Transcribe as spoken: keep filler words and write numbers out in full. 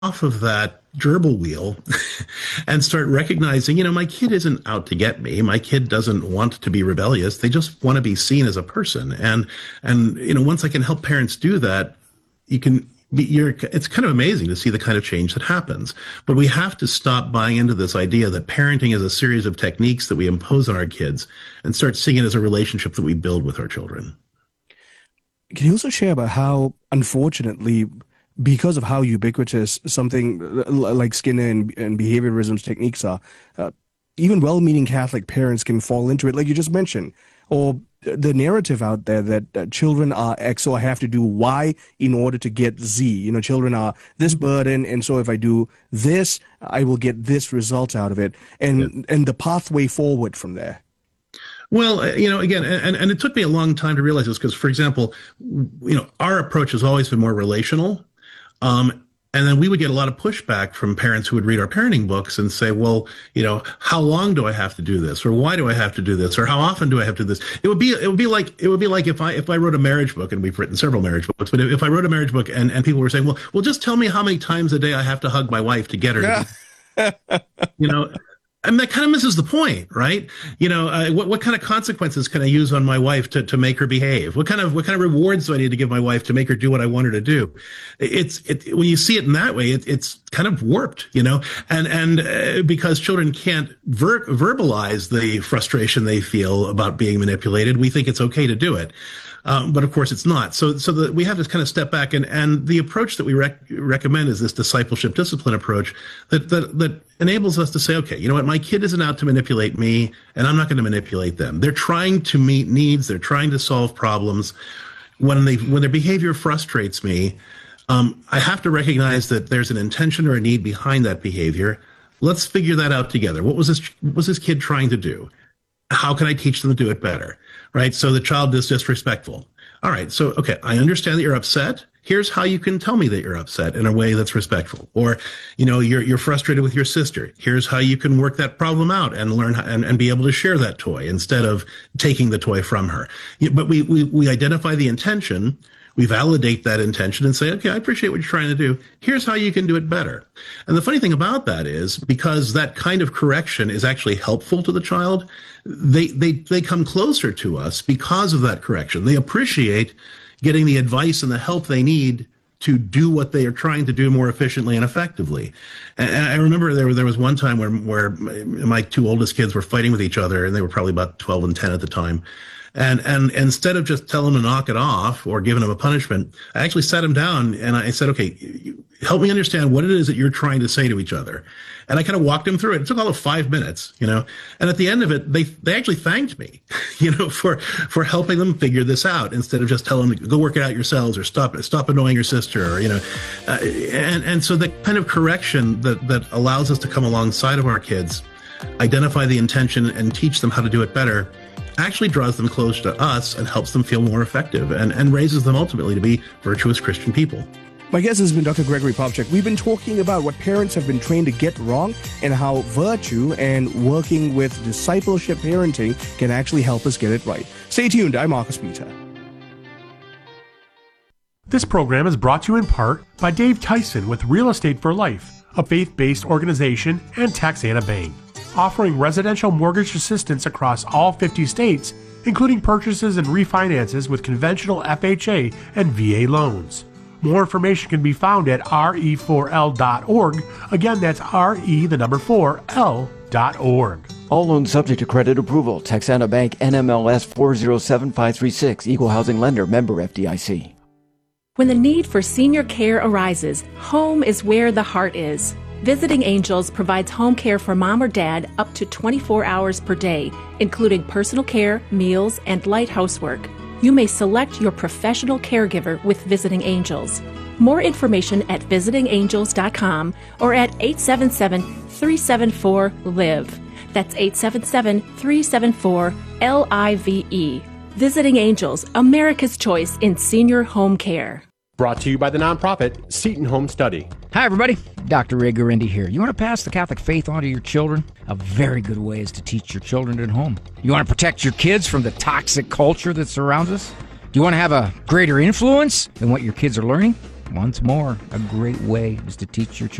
off of that gerbil wheel and start recognizing, you know, my kid isn't out to get me. My kid doesn't want to be rebellious. They just want to be seen as a person. And, and, you know, once I can help parents do that, you can be, you're, it's kind of amazing to see the kind of change that happens. But we have to stop buying into this idea that parenting is a series of techniques that we impose on our kids and start seeing it as a relationship that we build with our children. Can you also share about how, unfortunately, because of how ubiquitous something like Skinner and, and behaviorism's techniques are, uh, even well-meaning Catholic parents can fall into it, like you just mentioned, or the narrative out there that uh, children are X, so I have to do Y in order to get Z. You know, children are this burden, and so if I do this, I will get this result out of it, and yeah. and the pathway forward from there. Well, you know, again, and, and it took me a long time to realize this because, for example, you know, our approach has always been more relational. Um, and then we would get a lot of pushback from parents who would read our parenting books and say, well, you know, how long do I have to do this? Or why do I have to do this? Or how often do I have to do this? It would be, it would be like, it would be like if I, if I wrote a marriage book, and we've written several marriage books, but if I wrote a marriage book and, and people were saying, well, well, just tell me how many times a day I have to hug my wife to get her, yeah. to, you know, I mean, that kind of misses the point, right? You know, uh, what what kind of consequences can I use on my wife to, to make her behave? What kind of what kind of rewards do I need to give my wife to make her do what I want her to do? It's it when you see it in that way, it, it's kind of warped, you know, and and uh, because children can't ver- verbalize the frustration they feel about being manipulated, we think it's okay to do it. Um, but of course it's not. So, so that we have to kind of step back, and, and the approach that we rec- recommend is this discipleship discipline approach that, that, that enables us to say, okay, you know what? My kid isn't out to manipulate me, and I'm not going to manipulate them. They're trying to meet needs. They're trying to solve problems. When they, when their behavior frustrates me, um, I have to recognize that there's an intention or a need behind that behavior. Let's figure that out together. What was this, what was this kid trying to do? How can I teach them to do it better? Right. So the child is disrespectful. All right. So, okay, I understand that you're upset. Here's how you can tell me that you're upset in a way that's respectful. Or, you know, you're, you're frustrated with your sister. Here's how you can work that problem out and learn how, and, and be able to share that toy instead of taking the toy from her. But we, we, we identify the intention. We validate that intention and say, okay, I appreciate what you're trying to do. Here's how you can do it better. And the funny thing about that is, because that kind of correction is actually helpful to the child, they, they, they come closer to us because of that correction. They appreciate getting the advice and the help they need to do what they are trying to do more efficiently and effectively. And I remember there, there was one time where, where my two oldest kids were fighting with each other, and they were probably about twelve and ten at the time. And, and instead of just telling them to knock it off or giving them a punishment, I actually sat them down and I said, okay, help me understand what it is that you're trying to say to each other. And I kind of walked them through it. It took all of five minutes, you know, and at the end of it, they, they actually thanked me, you know, for, for helping them figure this out instead of just telling them to go work it out yourselves or stop, stop annoying your sister or, you know, uh, and, and so the kind of correction that, that allows us to come alongside of our kids, identify the intention and teach them how to do it better, actually draws them closer to us and helps them feel more effective and, and raises them ultimately to be virtuous Christian people. My guest has been Doctor Gregory Popcak. We've been talking about what parents have been trained to get wrong and how virtue and working with discipleship parenting can actually help us get it right. Stay tuned. I'm Marcus Peter. This program is brought to you in part by Dave Tyson with Real Estate for Life, a faith-based organization, and Taxana Bank, offering residential mortgage assistance across all fifty states, including purchases and refinances with conventional F H A and V A loans. More information can be found at R E four L dot org. Again, that's R E, the number four, L dot org. All loans subject to credit approval. Texana Bank, N M L S four zero seven five three six. Equal housing lender. Member F D I C. When the need for senior care arises, home is where the heart is. Visiting Angels provides home care for mom or dad up to twenty-four hours per day, including personal care, meals, and light housework. You may select your professional caregiver with Visiting Angels. More information at visiting angels dot com or at eight seven seven, three seven four, L I V E. That's eight seven seven, three seven four, L I V E. Visiting Angels, America's choice in senior home care. Brought to you by the nonprofit Seton Home Study. Hi, everybody. Doctor Ray Guarendi here. You want to pass the Catholic faith on to your children? A very good way is to teach your children at home. You want to protect your kids from the toxic culture that surrounds us? Do you want to have a greater influence than what your kids are learning? Once more, a great way is to teach your children.